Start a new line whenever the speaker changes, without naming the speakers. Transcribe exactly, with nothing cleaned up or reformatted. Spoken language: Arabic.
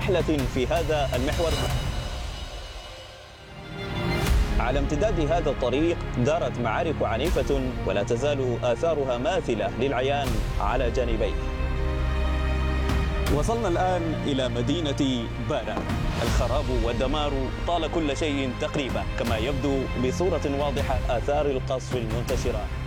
رحلة في هذا المحور. على امتداد هذا الطريق دارت معارك عنيفة ولا تزال آثارها ماثلة للعيان على جانبيه. وصلنا الآن إلى مدينة بارا. الخراب والدمار طال كل شيء تقريبا، كما يبدو بصورة واضحة آثار القصف المنتشرة